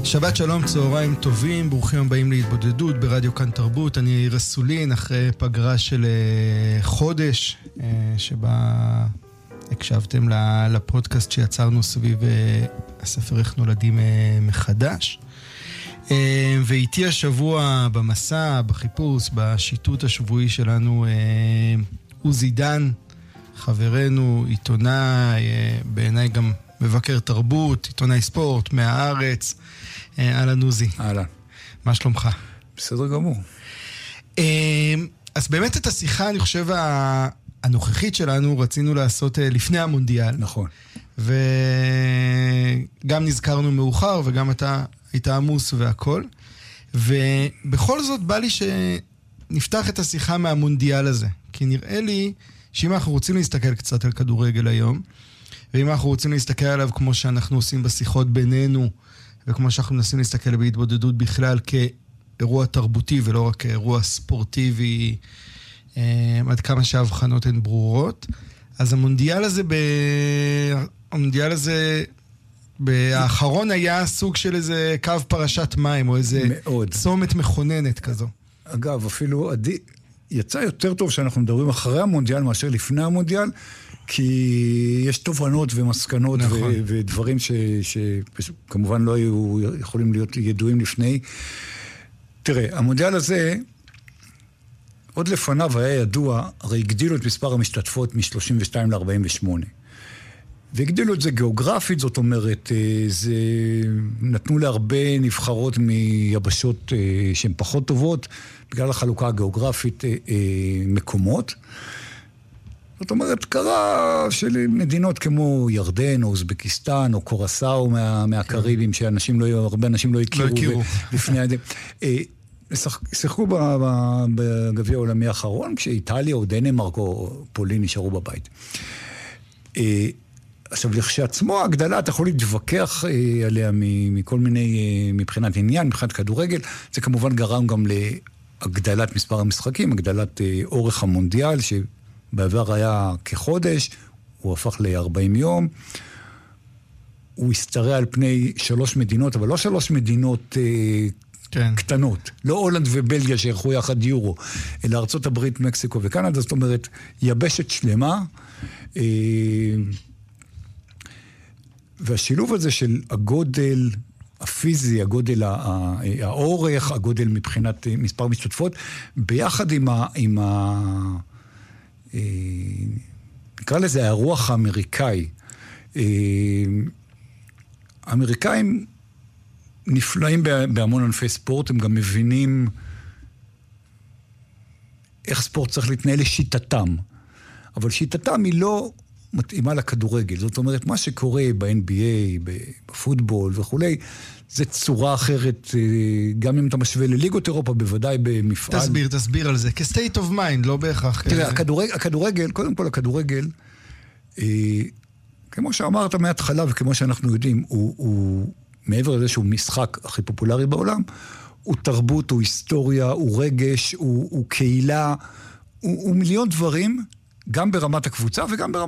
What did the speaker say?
שבת שלום, צהריים טובים, ברוכים הבאים להתבודדות ברדיו כאן תרבות. אני רסולין אחרי פגרה של חודש, שבה הקשבתם לפודקאסט שיצרנו סביב הספר איך נולדים מחדש. ואיתי השבוע במסע, בחיפוש, בשיטוט השבועי שלנו, עוזי דן, חברנו, עיתונאי, בעיניי גם מבקר תרבות, עיתונאי ספורט, מהארץ. אהלן עוזי. אהלן. מה שלומך? בסדר גמור. אז באמת את השיחה, אני חושב, הנוכחית שלנו רצינו לעשות לפני המונדיאל. נכון. וגם נזכרנו מאוחר, וגם אתה היית עמוס והכל. ובכל זאת בא לי שנפתח את השיחה מהמונדיאל הזה. כי נראה לי שאם אנחנו רוצים להסתכל קצת על כדורגל היום, ואם אנחנו רוצים להסתכל עליו כמו שאנחנו עושים בשיחות בינינו, וכמו שאנחנו מנסים להסתכל בהתבודדות בכלל כאירוע תרבותי ולא רק כאירוע ספורטיבי, עד כמה שההבחנות הן ברורות. אז המונדיאל הזה באחרון היה סוג של איזה קו פרשת מים, או איזה צומת מכוננת כזו. אגב, אפילו יצא יותר טוב שאנחנו מדברים אחרי המונדיאל מאשר לפני המונדיאל, כי יש תובנות ומסקנות נכון. ודברים שכמובן לא היו יכולים להיות ידועים לפני. תראה, המונדיאל הזה, עוד לפניו היה ידוע, הרי הגדילו את מספר המשתתפות מ-32 ל-48. והגדילו את זה גיאוגרפית, זאת אומרת, נתנו להרבה נבחרות מיבשות שהן פחות טובות, בגלל החלוקה הגיאוגרפית מקומות. זאת אומרת, קרה של מדינות כמו ירדן, או אוזבקיסטן, או קורסאו מהקריבים, שהרבה אנשים לא הכירו. שיחקו בגביע העולמי האחרון, כשאיטליה או דנמרק או פולין נשארו בבית. עכשיו, לכשעצמו ההגדלה, אתה יכול להתווכח עליה מכל מיני, מבחינת עניין, מבחינת כדורגל. זה כמובן גרם גם להגדלת מספר המשחקים, הגדלת אורך המונדיאל, שבעבר היה כחודש, הוא הפך ל-40 יום. הוא הסתרע על פני 3 מדינות, אבל לא 3 מדינות קטנות. לא הולנד ובלגיה שערכו יחד יורו, אלא ארצות הברית, מקסיקו וקנדה. זאת אומרת, יבשת שלמה. והשילוב הזה של הגודל הפיזי, הגודל האורך, הגודל מבחינת מספר משתתפות, ביחד עם נקרא לזה הרוח האמריקאי. האמריקאים נפלאים בהמון ענפי ספורט, הם גם מבינים איך ספורט צריך להתנהל לשיטתם. אבל שיטתם היא לא מתאימה לכדורגל. זאת אומרת, מה שקורה ב-NBA, בפוטבול וכולי, זה צורה אחרת, גם אם אתה משווה לליגות אירופה, בוודאי במפעל. תסביר על זה. כ-state of mind, לא בהכרח. תראה, הכדורגל, קודם כל הכדורגל, כמו שאמרת מההתחלה, וכמו שאנחנו יודעים, הוא מעבר לזה שהוא משחק הכי פופולרי בעולם, הוא תרבות, הוא היסטוריה, הוא רגש, הוא קהילה, הוא מיליון דברים, גם ברמת הקבוצה וגם ברמת